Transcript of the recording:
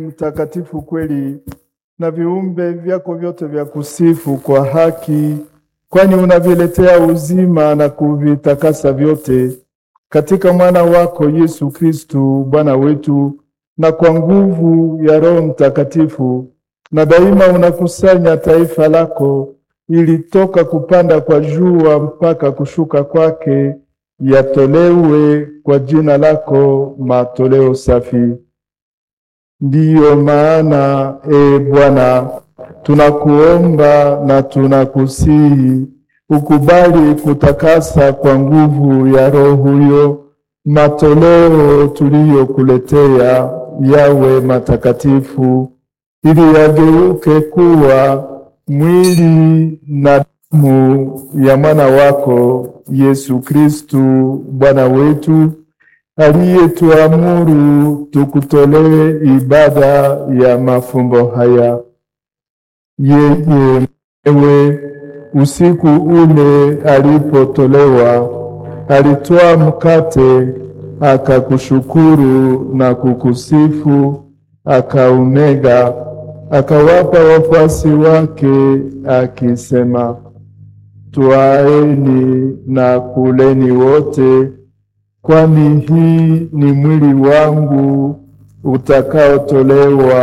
Mtakatifu kweli, na viumbe vyako vyote vya kusifu kwa haki, kwani unaviletea uzima na kuvitakasa vyote katika mwana wako Yesu Kristu Bwana wetu, na kwa nguvu ya Roho Mtakatifu, na daima unakusanya taifa lako ili toka kupanda kwa jua mpaka kushuka kwake yatolewe kwa jina lako matoleo safi. Ndiyo maana Bwana, tunakuomba na tunakusihi ukubali kutakasa kwa nguvu ya Roho huyo matoleo tuliyokuletea yawe matakatifu, ili yageuke kuwa mwili na damu ya mwana wako Yesu Kristu Bwana wetu, aliyetuamuru tukutolee ibada ya mafumbo haya. Yeye mwenyewe usiku ule alipotolewa, alitwaa mkate, akakushukuru na kukusifu, akaumega, akawapa wafuasi wake akisema, twaeni na kuleni wote, kwani hii ni mwili wangu utakaotolewa